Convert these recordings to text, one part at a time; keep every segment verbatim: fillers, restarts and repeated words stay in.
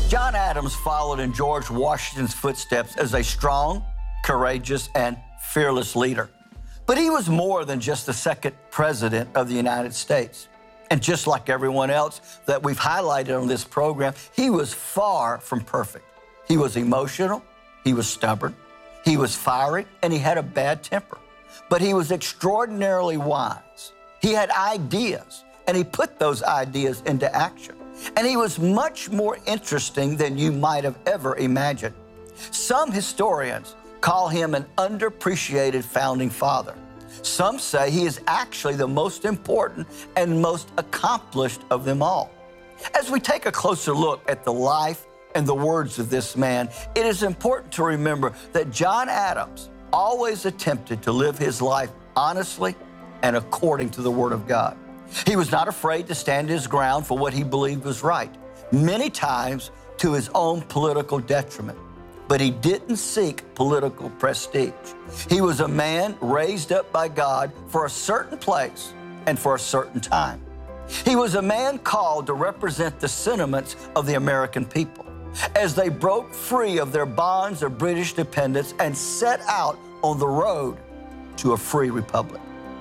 John Adams followed in George Washington's footsteps as a strong, courageous, and fearless leader. But he was more than just the second president of the United States. And just like everyone else that we've highlighted on this program, he was far from perfect. He was emotional, he was stubborn, he was fiery, and he had a bad temper. But he was extraordinarily wise. He had ideas, and he put those ideas into action. And he was much more interesting than you might have ever imagined. Some historians call him an underappreciated founding father. Some say he is actually the most important and most accomplished of them all. As we take a closer look at the life and the words of this man, it is important to remember that John Adams always attempted to live his life honestly and according to the Word of God. He was not afraid to stand his ground for what he believed was right, many times to his own political detriment. But he didn't seek political prestige. He was a man raised up by God for a certain place and for a certain time. He was a man called to represent the sentiments of the American people as they broke free of their bonds of British dependence and set out on the road to a free republic.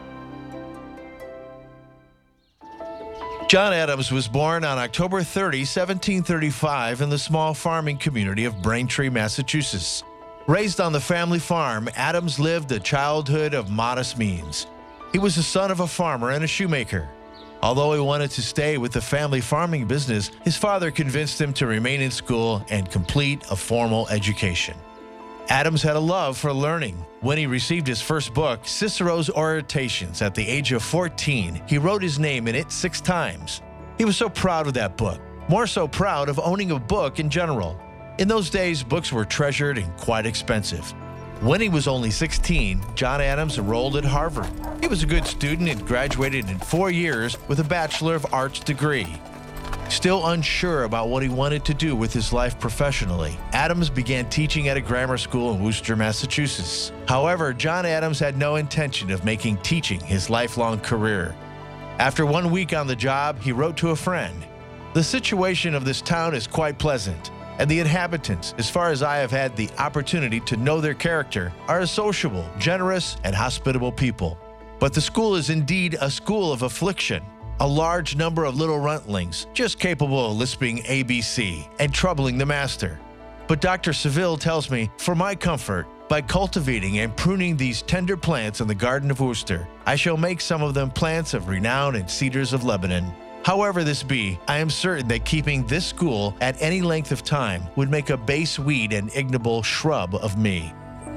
John Adams was born on October thirtieth, seventeen thirty-five in the small farming community of Braintree, Massachusetts. Raised on the family farm, Adams lived a childhood of modest means. He was the son of a farmer and a shoemaker. Although he wanted to stay with the family farming business, his father convinced him to remain in school and complete a formal education. Adams had a love for learning. When he received his first book, Cicero's Orations, at the age of fourteen, he wrote his name in it six times. He was so proud of that book, more so proud of owning a book in general. In those days, books were treasured and quite expensive. When he was only sixteen, John Adams enrolled at Harvard. He was a good student and graduated in four years with a Bachelor of Arts degree. Still unsure about what he wanted to do with his life professionally, Adams began teaching at a grammar school in Worcester, Massachusetts. However, John Adams had no intention of making teaching his lifelong career. After one week on the job, he wrote to a friend, "The situation of this town is quite pleasant, and the inhabitants, as far as I have had the opportunity to know their character, are a sociable, generous, and hospitable people. But the school is indeed a school of affliction. A large number of little runtlings, just capable of lisping A B C and troubling the master. But Doctor Seville tells me, for my comfort, by cultivating and pruning these tender plants in the garden of Worcester, I shall make some of them plants of renown and cedars of Lebanon. However this be, I am certain that keeping this school at any length of time would make a base weed and ignoble shrub of me."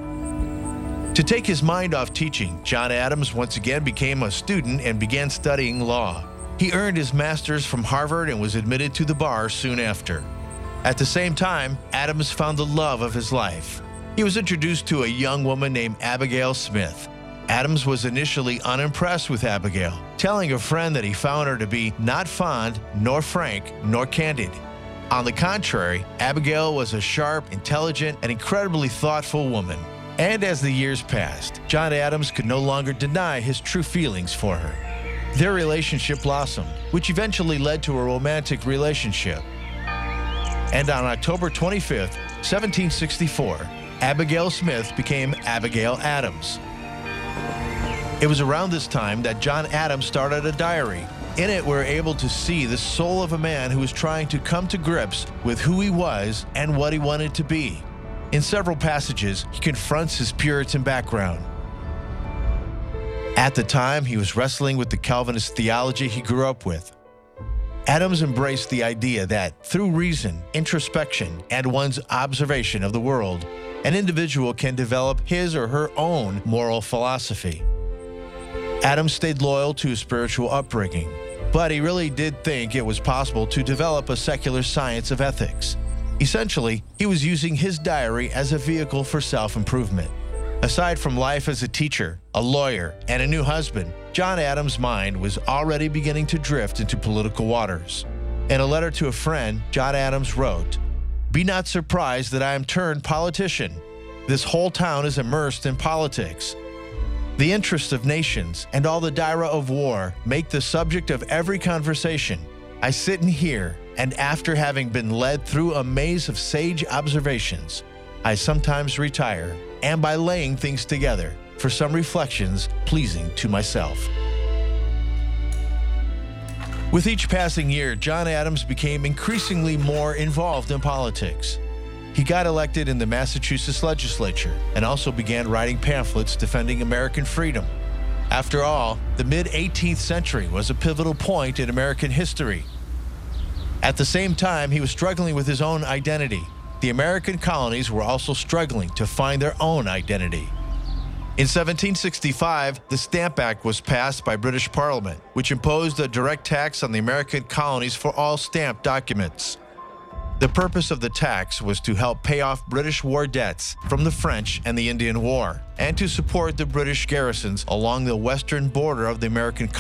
To take his mind off teaching, John Adams once again became a student and began studying law. He earned his master's from Harvard and was admitted to the bar soon after. At the same time, Adams found the love of his life. He was introduced to a young woman named Abigail Smith. Adams was initially unimpressed with Abigail, telling a friend that he found her to be not fond, nor frank, nor candid. On the contrary, Abigail was a sharp, intelligent, and incredibly thoughtful woman. And as the years passed, John Adams could no longer deny his true feelings for her. Their relationship blossomed, which eventually led to a romantic relationship. And on October twenty-fifth, seventeen sixty-four, Abigail Smith became Abigail Adams. It was around this time that John Adams started a diary. In it, we're able to see the soul of a man who was trying to come to grips with who he was and what he wanted to be. In several passages, he confronts his Puritan background. At the time, he was wrestling with the Calvinist theology he grew up with. Adams embraced the idea that through reason, introspection, and one's observation of the world, an individual can develop his or her own moral philosophy. Adams stayed loyal to his spiritual upbringing, but he really did think it was possible to develop a secular science of ethics. Essentially, he was using his diary as a vehicle for self-improvement. Aside from life as a teacher, a lawyer, and a new husband, John Adams' mind was already beginning to drift into political waters. In a letter to a friend, John Adams wrote, "Be not surprised that I am turned politician. This whole town is immersed in politics. The interests of nations and all the dire of war make the subject of every conversation. I sit and hear, And after having been led through a maze of sage observations, I sometimes retire, and by laying things together, for some reflections pleasing to myself. With each passing year, John Adams became increasingly more involved in politics. He got elected in the Massachusetts legislature and also began writing pamphlets defending American freedom. After all, the mid-eighteenth century was a pivotal point in American history. At the same time, he was struggling with his own identity. The American colonies were also struggling to find their own identity. In seventeen sixty-five, the Stamp Act was passed by British Parliament, which imposed a direct tax on the American colonies for all stamped documents. The purpose of the tax was to help pay off British war debts from the French and the Indian War, and to support the British garrisons along the western border of the American